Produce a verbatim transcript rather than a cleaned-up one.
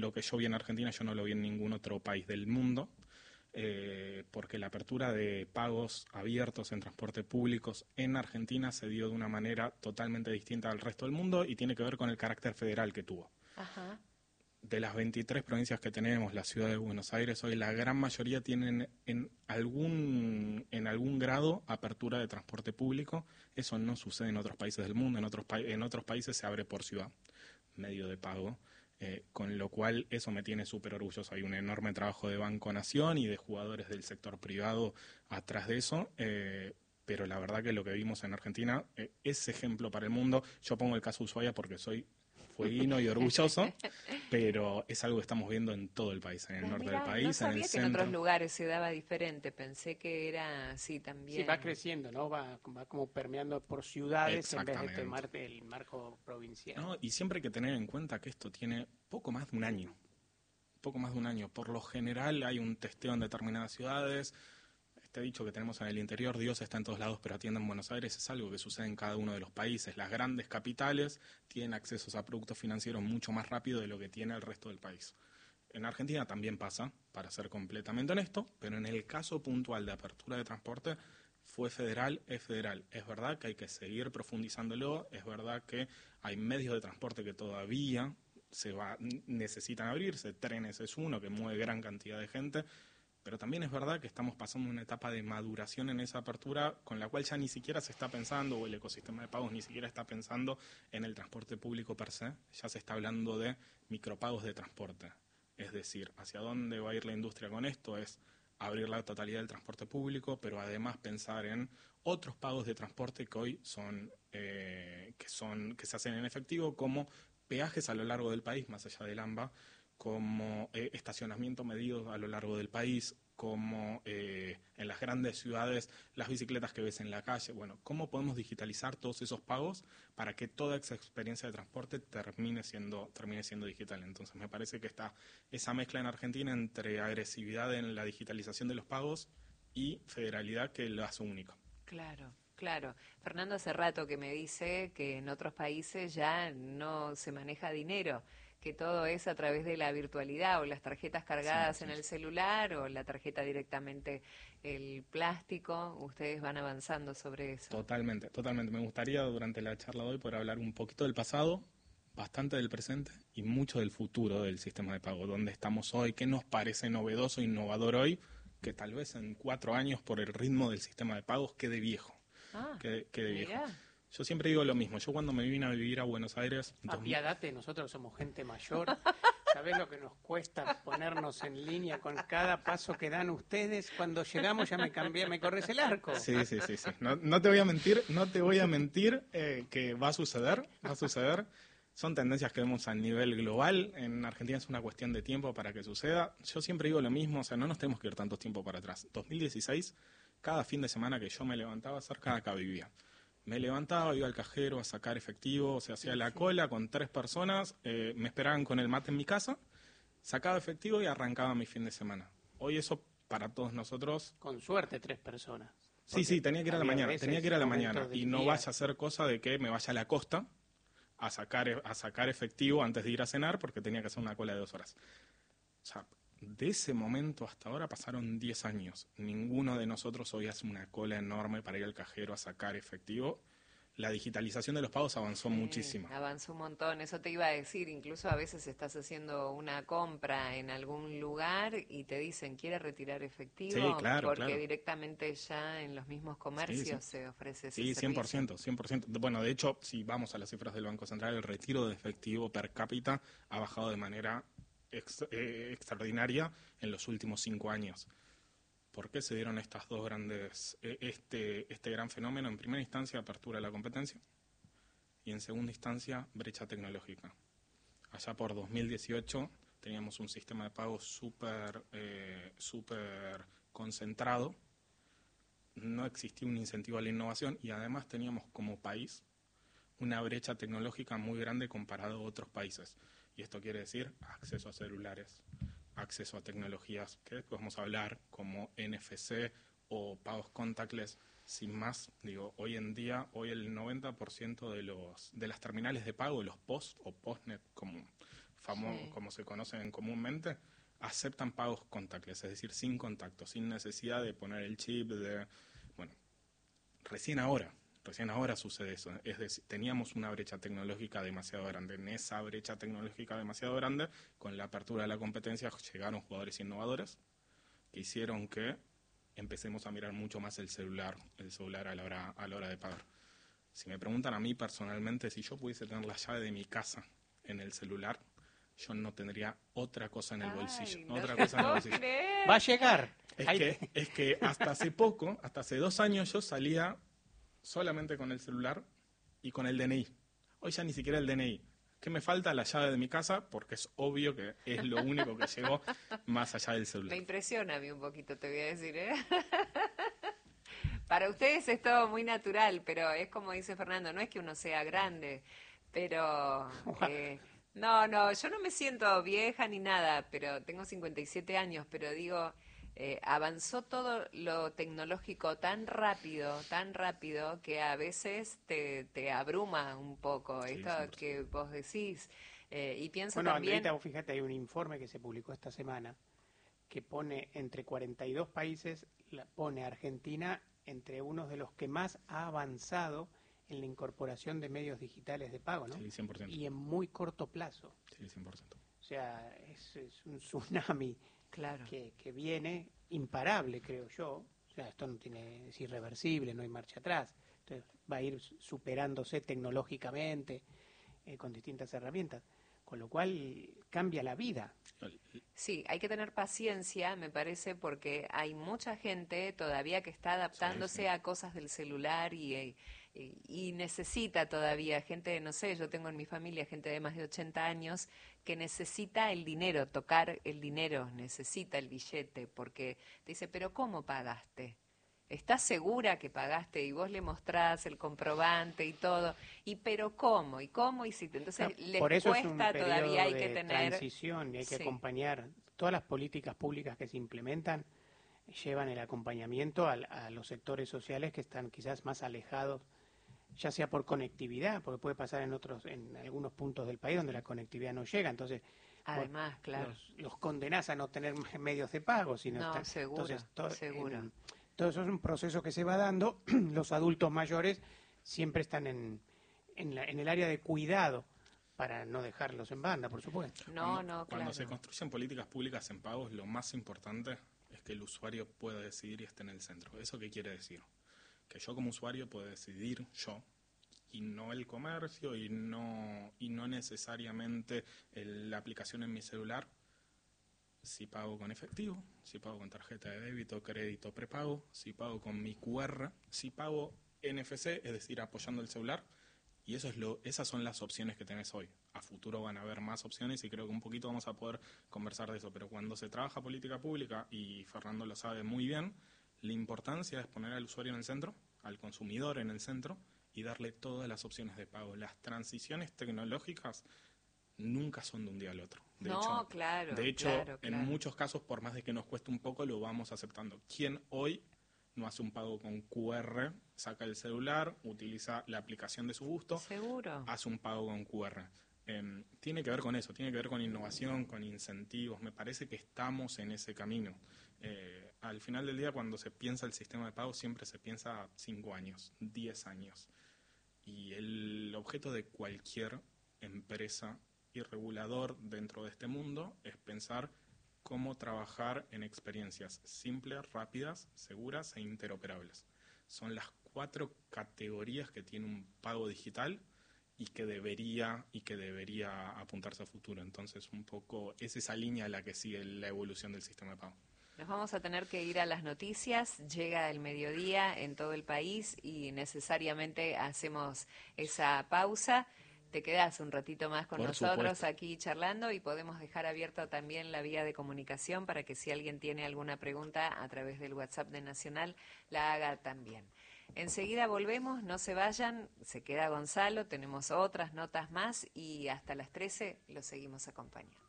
lo que yo vi en Argentina, yo no lo vi en ningún otro país del mundo, eh, porque la apertura de pagos abiertos en transporte públicos en Argentina se dio de una manera totalmente distinta al resto del mundo y tiene que ver con el carácter federal que tuvo. Ajá. De las veintitrés provincias que tenemos, la ciudad de Buenos Aires, hoy la gran mayoría tienen en algún en algún grado apertura de transporte público. Eso no sucede en otros países del mundo. En otros, pa en otros países se abre por ciudad, medio de pago, eh, con lo cual eso me tiene súper orgulloso. Hay un enorme trabajo de Banco Nación y de jugadores del sector privado atrás de eso, eh, pero la verdad que lo que vimos en Argentina eh, es ejemplo para el mundo. Yo pongo el caso Ushuaia porque soy fueguino y orgulloso, pero es algo que estamos viendo en todo el país, en el Ah, norte mirá, del no país, en sabía el que en centro. otros lugares se daba diferente. Pensé que era así también. Sí, va creciendo, ¿no? Va, va como permeando por ciudades en vez de Exactamente. tomar el marco provincial. No, y siempre hay que tener en cuenta que esto tiene poco más de un año. Poco más de un año. Por lo general hay un testeo en determinadas ciudades. Este dicho que tenemos en el interior, Dios está en todos lados pero atiende en Buenos Aires, es algo que sucede en cada uno de los países. Las grandes capitales tienen accesos a productos financieros mucho más rápido de lo que tiene el resto del país. En Argentina también pasa, para ser completamente honesto, pero en el caso puntual de apertura de transporte fue federal, es federal. Es verdad que hay que seguir profundizándolo, es verdad que hay medios de transporte que todavía se va, necesitan abrirse, trenes es uno que mueve gran cantidad de gente, pero también es verdad que estamos pasando una etapa de maduración en esa apertura con la cual ya ni siquiera se está pensando, o el ecosistema de pagos ni siquiera está pensando en el transporte público per se, ya se está hablando de micropagos de transporte. Es decir, hacia dónde va a ir la industria con esto es abrir la totalidad del transporte público, pero además pensar en otros pagos de transporte que hoy son, eh, que son, que se hacen en efectivo, como peajes a lo largo del país, más allá del AMBA, como eh, estacionamiento medido a lo largo del país, como eh, en las grandes ciudades las bicicletas que ves en la calle. Bueno, ¿cómo podemos digitalizar todos esos pagos para que toda esa experiencia de transporte termine siendo, termine siendo digital? Entonces me parece que está esa mezcla en Argentina entre agresividad en la digitalización de los pagos y federalidad que lo hace único. Claro, claro. Fernando hace rato que me dice que en otros países ya no se maneja dinero, que todo es a través de la virtualidad o las tarjetas cargadas cien por ciento. en el celular o la tarjeta directamente el plástico. Ustedes van avanzando sobre eso. Totalmente, totalmente. Me gustaría durante la charla de hoy poder hablar un poquito del pasado, bastante del presente y mucho del futuro del sistema de pago. ¿Dónde estamos hoy? ¿Qué nos parece novedoso, innovador hoy? Que tal vez en cuatro años, por el ritmo del sistema de pagos, quede viejo. Ah, Quede, quede viejo. mirá. Yo siempre digo lo mismo. Yo cuando me vine a vivir a Buenos Aires... dos mil Apiadate, nosotros somos gente mayor. ¿Sabés lo que nos cuesta ponernos en línea con cada paso que dan ustedes? Cuando llegamos ya me cambié, me corres el arco. Sí, sí, sí, sí. No, no te voy a mentir, no te voy a mentir eh, que va a suceder, va a suceder. Son tendencias que vemos a nivel global. En Argentina es una cuestión de tiempo para que suceda. Yo siempre digo lo mismo, o sea, no nos tenemos que ir tanto tiempo para atrás. dos mil dieciséis, cada fin de semana que yo me levantaba, cerca de acá vivía. Me levantaba, iba al cajero a sacar efectivo, o sea, hacía la cola con tres personas, eh, me esperaban con el mate en mi casa, sacaba efectivo y arrancaba mi fin de semana. Hoy eso para todos nosotros... Con suerte tres personas. Sí, sí, tenía que ir a la había mañana, veces, tenía que ir a la momentos mañana del y no día. vaya a hacer cosa de que me vaya a la costa a sacar, a sacar efectivo antes de ir a cenar porque tenía que hacer una cola de dos horas. O sea, de ese momento hasta ahora pasaron diez años. Ninguno de nosotros hoy hace una cola enorme para ir al cajero a sacar efectivo. La digitalización de los pagos avanzó Sí, muchísimo. avanzó un montón, eso te iba a decir, incluso a veces estás haciendo una compra en algún lugar y te dicen, ¿quiere retirar efectivo? Sí, claro, Porque claro. directamente ya en los mismos comercios Sí, sí. se ofrece ese Sí, cien por servicio. ciento, cien por ciento. Bueno, de hecho, si vamos a las cifras del Banco Central, el retiro de efectivo per cápita ha bajado de manera ex, eh, extraordinaria en los últimos cinco años. ¿Por qué se dieron estas dos grandes, eh, este, este gran fenómeno? En primera instancia, apertura de la competencia y en segunda instancia, brecha tecnológica. Allá por dos mil dieciocho teníamos un sistema de pago súper eh, súper concentrado, no existía un incentivo a la innovación y además teníamos como país una brecha tecnológica muy grande comparado a otros países. Y esto quiere decir acceso a celulares, acceso a tecnologías que después vamos a hablar como N F C o pagos contactless. Sin más, digo, hoy en día, hoy el noventa por ciento de los de las terminales de pago, los POS o POSnet, como, famo- Sí. como se conocen comúnmente, aceptan pagos contactless, es decir, sin contacto, sin necesidad de poner el chip, de... Bueno, recién ahora, recién ahora sucede eso. Es decir, teníamos una brecha tecnológica demasiado grande. En esa brecha tecnológica demasiado grande, con la apertura de la competencia, llegaron jugadores innovadores que hicieron que empecemos a mirar mucho más el celular, el celular a la hora, a la hora de pagar. Si me preguntan a mí personalmente, si yo pudiese tener la llave de mi casa en el celular, yo no tendría otra cosa en el bolsillo. Ay, no otra te cosa en el puedo bolsillo. creer. Va a llegar. Es Hay- que, es que hasta hace poco, hasta hace dos años, yo salía solamente con el celular y con el D N I. Hoy ya ni siquiera el D N I. ¿Qué me falta? La llave de mi casa, porque es obvio que es lo único que llegó más allá del Me celular. impresiona a mí un poquito, te voy a decir, ¿eh? Para ustedes es todo muy natural, pero es como dice Fernando, no es que uno sea grande, pero... eh, no, no, yo no me siento vieja ni nada, pero tengo cincuenta y siete años, pero digo, eh, avanzó todo lo tecnológico tan rápido, tan rápido, que a veces te, te abruma un poco Sí, esto cien por ciento. que vos decís. Eh, y pienso Bueno, también... Andreita, vos fíjate, hay un informe que se publicó esta semana que pone entre cuarenta y dos países, la pone a Argentina entre uno de los que más ha avanzado en la incorporación de medios digitales de pago, ¿no? Sí, cien por ciento. Y en muy corto plazo. Sí, cien por ciento. O sea, es, es un tsunami Claro. que, que viene imparable, creo yo. O sea, esto no tiene, es irreversible, no hay marcha atrás. Entonces va a ir superándose tecnológicamente eh, con distintas herramientas, con lo cual cambia la vida. Sí, hay que tener paciencia, me parece, porque hay mucha gente todavía que está adaptándose Sí, sí. a cosas del celular y, y, y necesita todavía, gente, no sé, yo tengo en mi familia gente de más de ochenta años que necesita el dinero, tocar el dinero, necesita el billete, porque te dice, pero ¿cómo pagaste? ¿Estás segura que pagaste? Y vos le mostrás el comprobante y todo. ¿Y pero cómo? ¿Y cómo hiciste? Entonces, No, les por eso es un cuesta, periodo todavía hay de que tener... transición y hay que Sí. acompañar. Todas las políticas públicas que se implementan llevan el acompañamiento a, a los sectores sociales que están quizás más alejados, ya sea por conectividad, porque puede pasar en otros, en algunos puntos del país donde la conectividad no llega. Entonces, Además, vos claro. los, los condenás a no tener medios de pago, sino No, estar- seguro, entonces, to- seguro. en- todo eso es un proceso que se va dando. Los adultos mayores siempre están en, en, la- en el área de cuidado para no dejarlos en banda, por supuesto. No, Cuando, no, cuando claro. se construyen políticas públicas en pagos, lo más importante es que el usuario pueda decidir y esté en el centro. ¿Eso qué quiere decir? Que yo como usuario puedo decidir yo, y no el comercio, y no, y no necesariamente el- la aplicación en mi celular, si pago con efectivo, si pago con tarjeta de débito, crédito, prepago, si pago con mi Q R, si pago N F C, es decir, apoyando el celular. Y eso es lo, esas son las opciones que tenés hoy. A futuro van a haber más opciones y creo que un poquito vamos a poder conversar de eso. Pero cuando se trabaja política pública, y Fernando lo sabe muy bien, la importancia es poner al usuario en el centro, al consumidor en el centro, y darle todas las opciones de pago. Las transiciones tecnológicas nunca son de un día al otro. De No, hecho, claro, de hecho claro, en claro. muchos casos, por más de que nos cueste un poco, lo vamos aceptando. ¿Quién hoy no hace un pago con Q R, saca el celular, utiliza la aplicación de su gusto, Seguro. hace un pago con Q R? Eh, tiene que ver con eso, tiene que ver con innovación, con incentivos. Me parece que estamos en ese camino. Eh, al final del día, cuando se piensa el sistema de pago, siempre se piensa cinco años, diez años. Y el objeto de cualquier empresa y regulador dentro de este mundo es pensar cómo trabajar en experiencias simples, rápidas, seguras e interoperables. Son las cuatro categorías que tiene un pago digital y que debería y que debería apuntarse a futuro. Entonces, un poco es esa línea a la que sigue la evolución del sistema de pago. Nos vamos a tener que ir a las noticias, llega el mediodía en todo el país y necesariamente hacemos esa pausa. Te quedas un ratito más con Por nosotros supuesto. aquí charlando y podemos dejar abierta también la vía de comunicación para que si alguien tiene alguna pregunta a través del WhatsApp de Nacional, la haga también. Enseguida volvemos, no se vayan, se queda Gonzalo, tenemos otras notas más y hasta las trece lo seguimos acompañando.